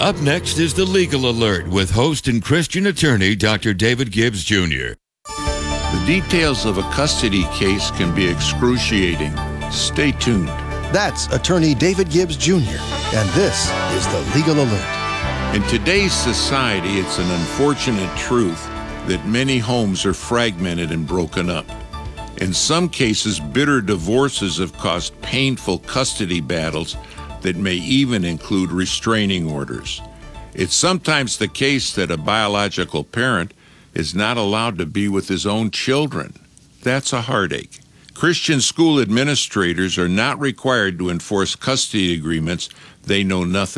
Up next is the Legal Alert with host and Christian attorney Dr. David Gibbs Jr. The details of a custody case can be excruciating. Stay tuned. That's attorney David Gibbs Jr., and this is the Legal Alert. In today's society, it's an unfortunate truth that many homes are fragmented and broken up. In some cases, bitter divorces have caused painful custody battles that may even include restraining orders. It's sometimes the case that a biological parent is not allowed to be with his own children. That's a heartache. Christian school administrators are not required to enforce custody agreements they know nothing